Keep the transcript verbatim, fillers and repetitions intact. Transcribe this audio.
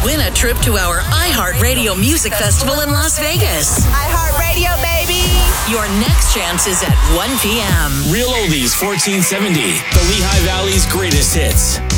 Win a trip to our iHeartRadio Music Festival in Las Vegas. iHeartRadio, baby. Your next chance is at one p.m. Real Oldies fourteen seventy, the Lehigh Valley's greatest hits.